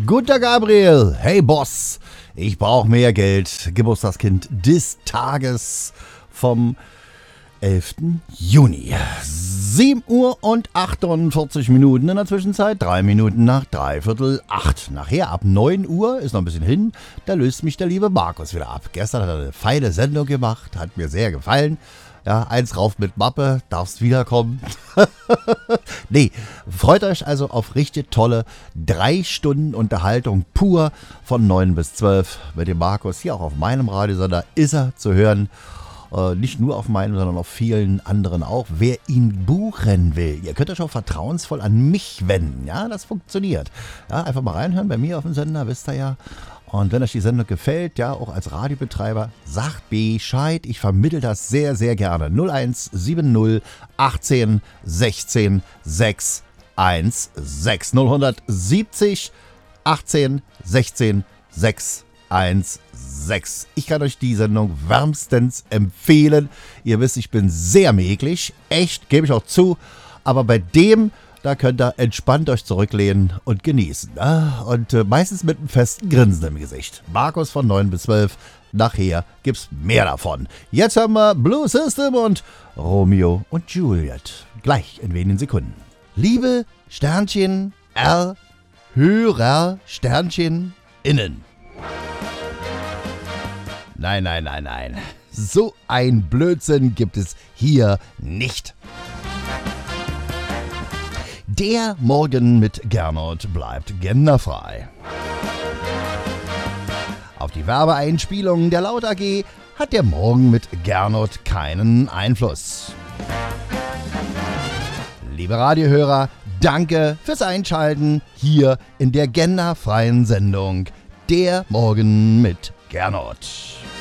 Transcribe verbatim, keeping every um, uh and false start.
Guter Gabriel, hey Boss, ich brauche mehr Geld. Geburtstagskind des Tages vom elften Juni. sieben Uhr und achtundvierzig Minuten in der Zwischenzeit, drei Minuten nach dreiviertel acht. Nachher ab neun Uhr, ist noch ein bisschen hin, da löst mich der liebe Markus wieder ab. Gestern hat er eine feine Sendung gemacht, hat mir sehr gefallen. Ja, eins rauf mit Mappe, darfst wiederkommen. Nee, freut euch also auf richtig tolle drei Stunden Unterhaltung pur von neun bis zwölf mit dem Markus. Hier auch auf meinem Radiosender ist er zu hören. Äh, nicht nur auf meinem, sondern auf vielen anderen auch. Wer ihn buchen will, ihr könnt euch auch vertrauensvoll an mich wenden. Ja, das funktioniert. Ja, einfach mal reinhören bei mir auf dem Sender, wisst ihr ja. Und wenn euch die Sendung gefällt, ja, auch als Radiobetreiber, sagt Bescheid. Ich vermittle das sehr, sehr gerne. null eins sieben null achtzehn sechzehn sechs eins sechs null siebzig achtzehn sechzehn sechs eins sechs. Ich kann euch die Sendung wärmstens empfehlen. Ihr wisst, ich bin sehr mäglich. Echt, gebe ich auch zu. Aber bei dem... Da könnt ihr entspannt euch zurücklehnen und genießen. Und meistens mit einem festen Grinsen im Gesicht. Markus von neun bis zwölf. Nachher gibt's mehr davon. Jetzt haben wir Blue System und Romeo und Juliet. Gleich in wenigen Sekunden. Liebe Sternchen R, Hörer Sternchen innen. Nein, nein, nein, nein. So ein Blödsinn gibt es hier nicht. Der Morgen mit Gernot bleibt genderfrei. Auf die Werbeeinspielung der Laut A G hat der Morgen mit Gernot keinen Einfluss. Liebe Radiohörer, danke fürs Einschalten hier in der genderfreien Sendung Der Morgen mit Gernot.